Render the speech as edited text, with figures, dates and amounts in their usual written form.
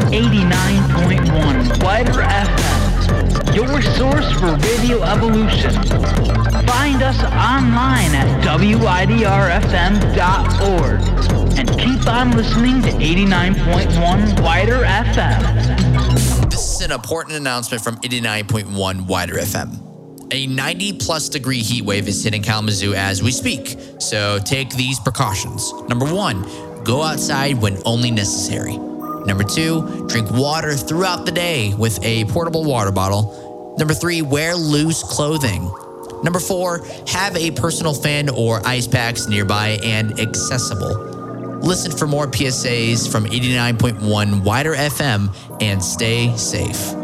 89.1 Wider FM, your source for radio evolution. Find us online at widrfm.org and keep on listening to 89.1 Wider FM. This is an important announcement from 89.1 Wider FM. A 90-plus degree heat wave is hitting Kalamazoo as we speak, so take these precautions. Number 1, go outside when only necessary. Number 2, drink water throughout the day with a portable water bottle. Number 3, wear loose clothing. Number 4, have a personal fan or ice packs nearby and accessible. Listen for more PSAs from 89.1 Wider FM and stay safe.